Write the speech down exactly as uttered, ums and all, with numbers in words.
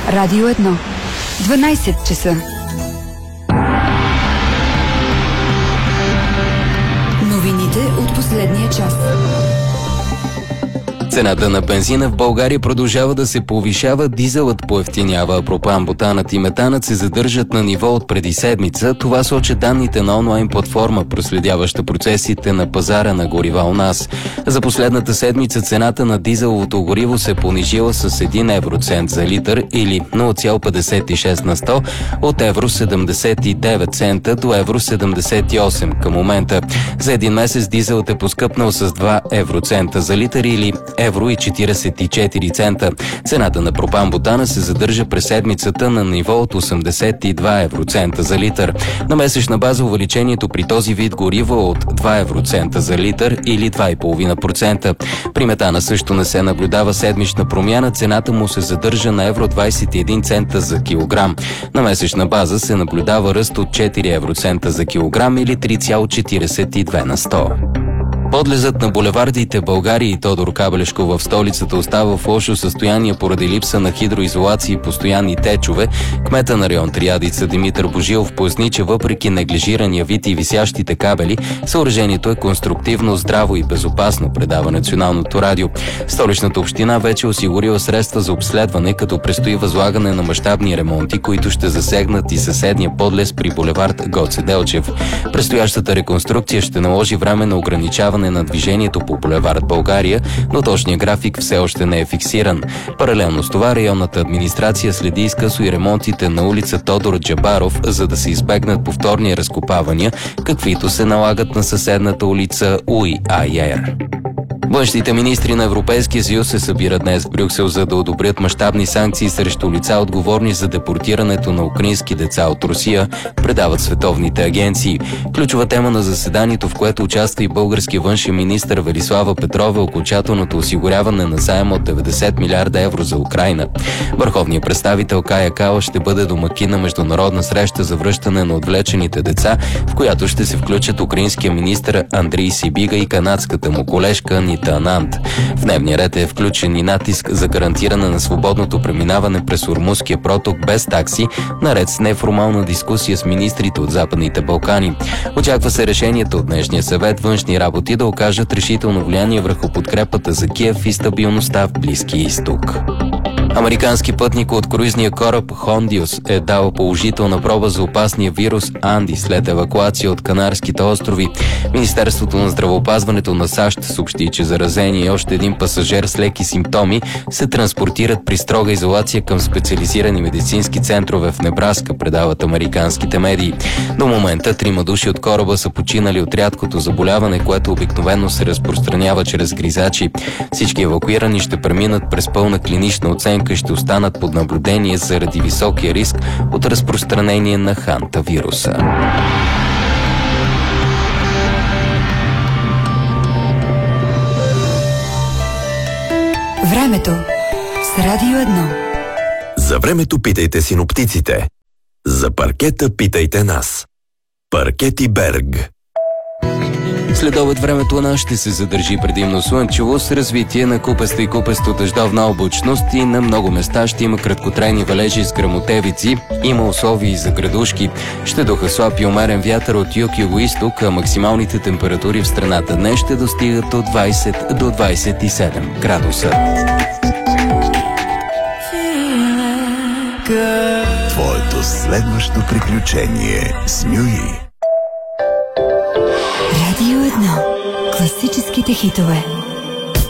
Радио едно. дванайсет часа. Новините от последния час. Цената на бензина в България продължава да се повишава, дизелът поевтинява, а пропан-бутанът и метанът се задържат на ниво от преди седмица. Това сочат данните на онлайн платформа, проследяваща процесите на пазара на горива у нас. За последната седмица цената на дизеловото гориво се понижила с един евроцент за литър или нула цяло петдесет и шест на сто от евро седемдесет и девет цента до евро седемдесет и осем към момента. За един месец дизелът е поскъпнал с два евроцента за литър или евро и четиридесет и четири цента. Цената на пропан-бутана се задържа през седмицата на ниво от осемдесет и два евроцента за литър. На месечна база увеличението при този вид гориво от два евроцента за литър или два цяло и пет процента. При метана също не се наблюдава седмична промяна, цената му се задържа на евро двадесет и един цента за килограм. На месечна база се наблюдава ръст от четири евроцента за килограм или три цяло четиридесет и две на сто. Подлезът на булевардите България и Тодор Кабелешко в столицата остава в лошо състояние поради липса на хидроизолация и постоянни течове. Кмета на район Триадица Димитър Божилов поясни, че въпреки неглижирания вид и висящите кабели, съоръжението е конструктивно, здраво и безопасно, предава Националното радио. Столичната община вече осигурила средства за обследване, като предстои възлагане на мащабни ремонти, които ще засегнат и съседния подлез при булевард Гоце Делчев. Предстоящата реконструкция ще наложи време на ограничаване на движението по булевард България, но точният график все още не е фиксиран. Паралелно с това районната администрация следи изкъсо и ремонтите на улица Тодор Джабаров, за да се избегнат повторни разкопавания, каквито се налагат на съседната улица Уи Айер. Външните министри на Европейския съюз се събират днес в Брюксел, за да одобрят мащабни санкции срещу лица, отговорни за депортирането на украински деца от Русия, предават световните агенции. Ключова тема на заседанието, в което участва и български външен министър Велислава Петрова, е окончателното осигуряване на заем от деветдесет милиарда евро за Украйна. Върховният представител Кая Калас ще бъде домакин на международна среща за връщане на отвлечените деца, в която ще се включат украинския министър Андрий Сибига и канадската му колежка Нита Ананд. В дневния ред е включен и натиск за гарантиране на свободното преминаване през Ормузския проток без такси, наред с неформална дискусия с министрите от Западните Балкани. Очаква се решението от днешния съвет външни работи да окажат решително влияние върху подкрепата за Киев и стабилността в Близкия изток. Американски пътник от круизния кораб Хондиус е дал положителна проба за опасния вирус Анди след евакуация от Канарските острови. Министерството на здравеопазването на САЩ съобщи, че заразени и още един пасажер с леки симптоми се транспортират при строга изолация към специализирани медицински центрове в Небраска, предават американските медии. До момента трима души от кораба са починали от рядкото заболяване, което обикновено се разпространява чрез гризачи. Всички евакуирани ще преминат през пълна клинична оценка и ще останат под наблюдение заради високия риск от разпространение на ханта вируса. Времето с Радио едно. За времето питайте синоптиците. За паркета питайте нас. Паркети Берг. След обед времето у нас ще се задържи предимно слънчево с развитие на купеста и купесто дъждовна облачност и на много места ще има краткотрайни валежи с гръмотевици, има условия за градушки. Ще духа слаб и умерен вятър от юг-юго-исток, а максималните температури в страната днес ще достигат от двадесет до двадесет и седем градуса. Твоето следващо приключение с Нюи. Радио едно. Класическите хитове.